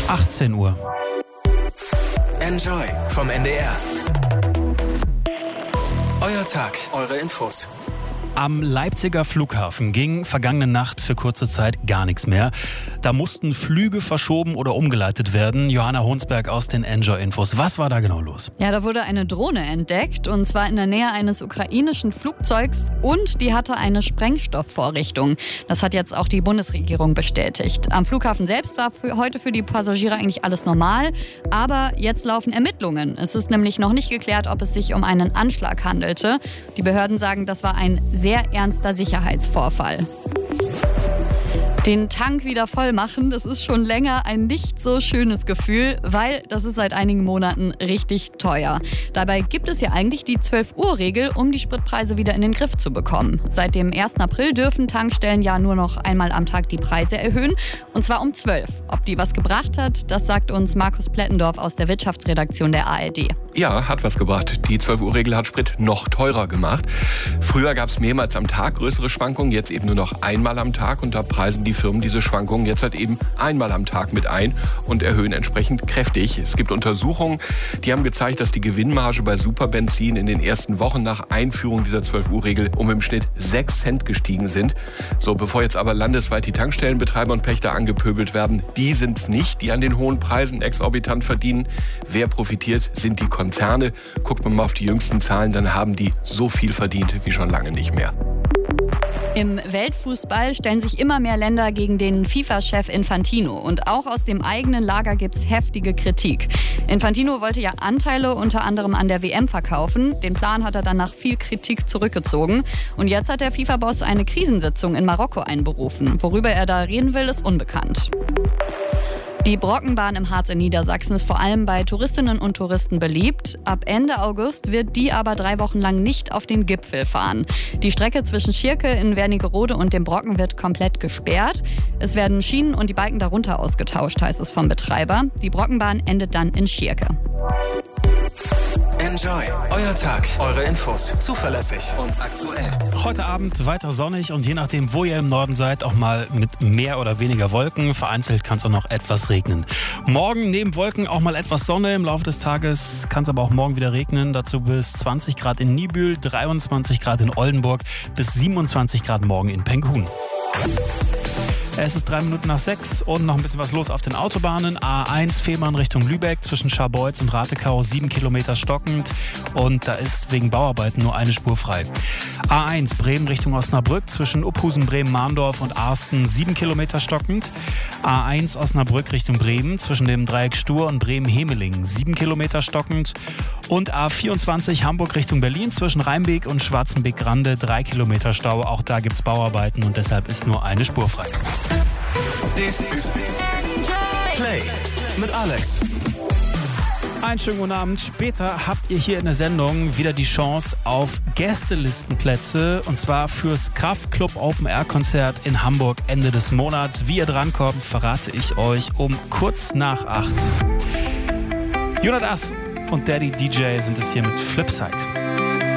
18 Uhr. Enjoy vom NDR. Euer Tag, eure Infos. Am Leipziger Flughafen ging vergangene Nacht für kurze Zeit gar nichts mehr. Da mussten Flüge verschoben oder umgeleitet werden. Johanna Honsberg aus den Enjoy-Infos. Was war da genau los? Ja, da wurde eine Drohne entdeckt, und zwar in der Nähe eines ukrainischen Flugzeugs, und die hatte eine Sprengstoffvorrichtung. Das hat jetzt auch die Bundesregierung bestätigt. Am Flughafen selbst war heute für die Passagiere eigentlich alles normal, aber jetzt laufen Ermittlungen. Es ist nämlich noch nicht geklärt, ob es sich um einen Anschlag handelte. Die Behörden sagen, das war ein sehr ernster Sicherheitsvorfall. Den Tank wieder voll machen, das ist schon länger ein nicht so schönes Gefühl, weil das ist seit einigen Monaten richtig teuer. Dabei gibt es ja eigentlich die 12-Uhr-Regel, um die Spritpreise wieder in den Griff zu bekommen. Seit dem 1. April dürfen Tankstellen ja nur noch einmal am Tag die Preise erhöhen, und zwar um 12. Ob die was gebracht hat, das sagt uns Markus Plettendorf aus der Wirtschaftsredaktion der ARD. Ja, hat was gebracht. Die 12-Uhr-Regel hat Sprit noch teurer gemacht. Früher gab es mehrmals am Tag größere Schwankungen, jetzt eben nur noch einmal am Tag, und da preisen die Firmen diese Schwankungen jetzt halt eben einmal am Tag mit ein und erhöhen entsprechend kräftig. Es gibt Untersuchungen, die haben gezeigt, dass die Gewinnmarge bei Superbenzin in den ersten Wochen nach Einführung dieser 12-Uhr-Regel um im Schnitt 6 Cent gestiegen sind. So, bevor jetzt aber landesweit die Tankstellenbetreiber und Pächter angepöbelt werden, die sind es nicht, die an den hohen Preisen exorbitant verdienen. Wer profitiert, sind die Konzerne. Guckt man mal auf die jüngsten Zahlen, dann haben die so viel verdient wie schon lange nicht mehr. Im Weltfußball stellen sich immer mehr Länder gegen den FIFA-Chef Infantino. Und auch aus dem eigenen Lager gibt es heftige Kritik. Infantino wollte ja Anteile unter anderem an der WM verkaufen. Den Plan hat er dann nach viel Kritik zurückgezogen. Und jetzt hat der FIFA-Boss eine Krisensitzung in Marokko einberufen. Worüber er da reden will, ist unbekannt. Die Brockenbahn im Harz in Niedersachsen ist vor allem bei Touristinnen und Touristen beliebt. Ab Ende August wird die aber 3 Wochen lang nicht auf den Gipfel fahren. Die Strecke zwischen Schierke in Wernigerode und dem Brocken wird komplett gesperrt. Es werden Schienen und die Balken darunter ausgetauscht, heißt es vom Betreiber. Die Brockenbahn endet dann in Schierke. Enjoy, euer Tag, eure Infos, zuverlässig und aktuell. Heute Abend weiter sonnig und je nachdem, wo ihr im Norden seid, auch mal mit mehr oder weniger Wolken. Vereinzelt kann es auch noch etwas regnen. Morgen neben Wolken auch mal etwas Sonne. Im Laufe des Tages kann es aber auch morgen wieder regnen. Dazu bis 20 Grad in Niebüll, 23 Grad in Oldenburg, bis 27 Grad morgen in Penkuhn. Es ist 6:03 und noch ein bisschen was los auf den Autobahnen. A1 Fehmarn Richtung Lübeck zwischen Scharbeutz und Ratekau 7 Kilometer stockend, und da ist wegen Bauarbeiten nur eine Spur frei. A1 Bremen Richtung Osnabrück zwischen Uphusen, Bremen-Mahndorf und Arsten 7 Kilometer stockend. A1 Osnabrück Richtung Bremen zwischen dem Dreieck Stur und Bremen-Hemeling 7 Kilometer stockend. Und A24 Hamburg Richtung Berlin zwischen Rheinbeek und Schwarzenbeek-Grande 3 Kilometer Stau. Auch da gibt es Bauarbeiten und deshalb ist nur eine Spur frei. This is Play mit Alex. Einen schönen guten Abend. Später habt ihr hier in der Sendung wieder die Chance auf Gästelistenplätze, und zwar fürs Kraftklub Open Air Konzert in Hamburg Ende des Monats. Wie ihr drankommt, verrate ich euch um kurz nach 8. Jonas und Daddy DJ sind es hier mit Flipside.